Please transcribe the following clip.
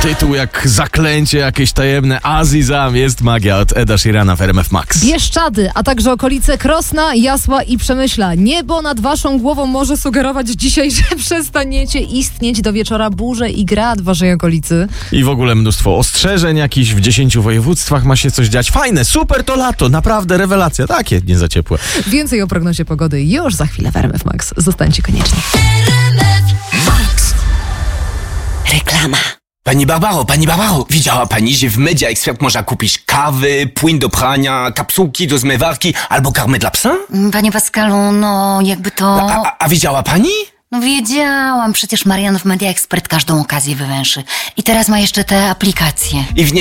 Tytuł jak zaklęcie jakieś tajemne. Azizam, jest magia od Eda Sheerana w RMF Max. Bieszczady, a także okolice Krosna, Jasła i Przemyśla. Niebo nad waszą głową może sugerować dzisiaj, że przestaniecie istnieć do wieczora burze i grad w waszej okolicy. I w ogóle mnóstwo ostrzeżeń jakichś w 10 województwach ma się coś dziać. Fajne, super to lato, naprawdę rewelacja. Takie nie za ciepłe. Więcej o prognozie pogody już za chwilę w RMF Max. Zostańcie koniecznie. Max. Reklama. Pani Barbaro, widziała pani, że w Media Expert można kupić kawy, płyn do prania, kapsułki do zmywarki albo karmę dla psa? Panie Pascalu, no jakby to... A widziała pani? No wiedziałam, przecież Marian w Media Expert każdą okazję wywęszy. I teraz ma jeszcze te aplikacje. I w niej